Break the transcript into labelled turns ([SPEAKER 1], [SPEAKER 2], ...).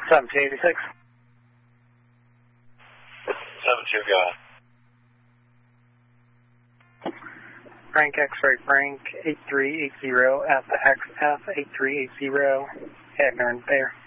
[SPEAKER 1] 7286.
[SPEAKER 2] 72, go ahead.
[SPEAKER 1] Frank X-ray Frank 8380 Alpha XF 8380 Agner and Bear.